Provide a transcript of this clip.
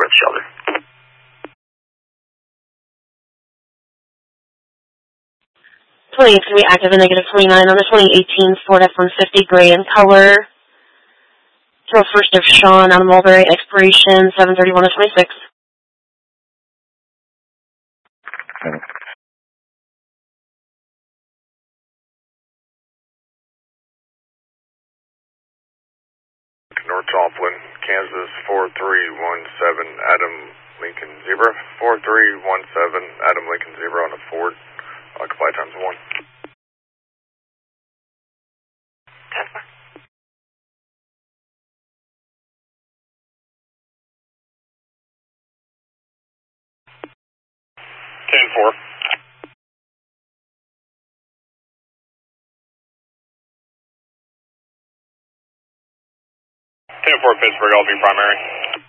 shelter. 20 is going to be active and negative 29 on the 2018 Ford F-150 gray in color. Till first of Sean on Mulberry, expiration 7/31 of 26. North Joplin, Kansas 4317 Adam Lincoln Zebra. 4317 Adam Lincoln Zebra on a Ford. Occupy times 1. 10-4. 10-4 Pittsburgh, I'll be primary.